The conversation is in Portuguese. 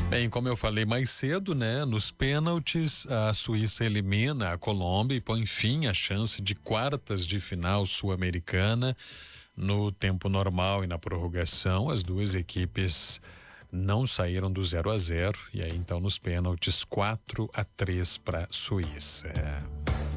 Bem, como eu falei mais cedo, né? Nos pênaltis, a Suíça elimina a Colômbia e põe fim à chance de quartas de final sul-americana. No tempo normal e na prorrogação, as duas equipes não saíram do 0-0 e aí então nos pênaltis 4-3 para Suíça.